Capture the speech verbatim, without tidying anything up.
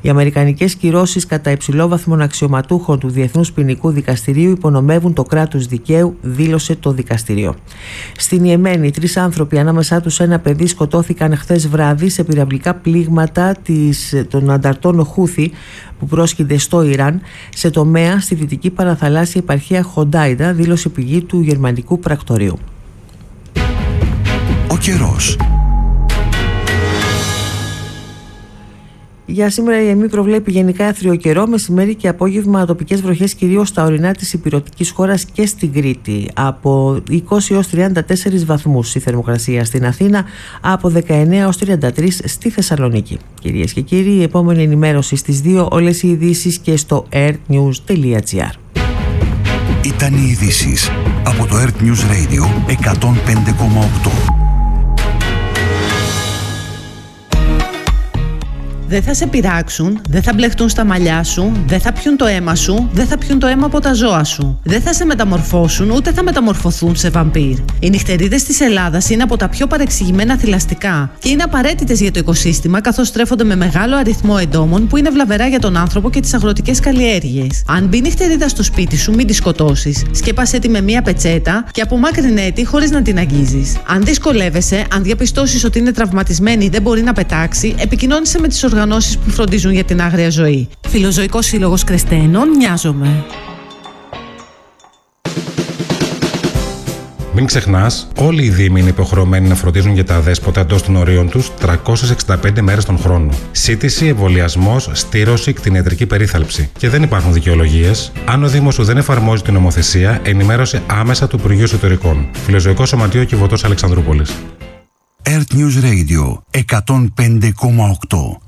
Οι αμερικανικές κυρώσεις κατά υψηλόβαθμων αξιωματούχων του Διεθνούς Ποινικού Δικαστηρίου υπονομεύουν το κράτος δικαίου, δήλωσε το δικαστήριο. Στην Ιεμένη, τρεις άνθρωποι, ανάμεσά τους ένα παιδί, σκοτώθηκαν χθες βράδυ σε πυραυλικά πλήγματα της, των ανταρτών Χούθη που πρόσκυνται στο Ιράν, σε τομέα στη δυτική παραθαλάσσια επαρχία Χοντάιντα, δήλωσε πηγή του γερμανικού πρακτορείου. Ο καιρός. Για σήμερα η ΕΜΗ προβλέπει γενικά άθριο καιρό, μεσημέρι και απόγευμα τοπικές βροχές κυρίως στα ορεινά της υπηρετικής χώρας και στην Κρήτη. Από είκοσι έως τριάντα τέσσερις βαθμούς η θερμοκρασία στην Αθήνα, από δεκαεννέα έως τριάντα τρία στη Θεσσαλονίκη. Κυρίες και κύριοι, η επόμενη ενημέρωση στις δύο, όλες οι ειδήσεις και στο airnews τελεία gr. Ήταν οι ειδήσεις από το Earth News Radio εκατόν πέντε κόμμα οκτώ. Δεν θα σε πειράξουν, δεν θα μπλεχτούν στα μαλλιά σου, δεν θα πιούν το αίμα σου, δεν θα πιούν το αίμα από τα ζώα σου. Δεν θα σε μεταμορφώσουν, ούτε θα μεταμορφωθούν σε βαμπύρ. Οι νυχτερίδες της Ελλάδας είναι από τα πιο παρεξηγημένα θηλαστικά και είναι απαραίτητες για το οικοσύστημα, καθώς στρέφονται με μεγάλο αριθμό εντόμων που είναι βλαβερά για τον άνθρωπο και τις αγροτικές καλλιέργειες. Αν μπει νυχτερίδα στο σπίτι σου, μην τη σκοτώσεις. Σκέπασέ τη με μία πετσέτα και απομάκρυνέ τη χωρίς να την αγγίζεις. Αν δυσκολεύεσαι, αν διαπιστώσεις ότι είναι τραυματισμένη ή δεν μπορεί να πετάξει, επικοινώνησε με τις οργανώσεις που φροντίζουν για την άγρια ζωή. Φιλοζωικός Σύλλογος Κρεστένων, Μοιάζομαι. Μην ξεχνάς, όλοι οι δήμοι είναι υποχρεωμένοι να φροντίζουν για τα αδέσποτα εντός των ορίων τους τριακόσιες εξήντα πέντε μέρες τον χρόνο. Σύτηση, εμβολιασμός, στήρωση, κτηνιατρική περίθαλψη. Και δεν υπάρχουν δικαιολογίες. Αν ο Δήμος σου δεν εφαρμόζει την νομοθεσία, ενημέρωσε άμεσα του Υπουργείου Εσωτερικών. Φιλοζωικό Σωματείο Κιβωτός Αλεξανδρούπολης. Earth News Radio εκατόν πέντε κόμμα οκτώ.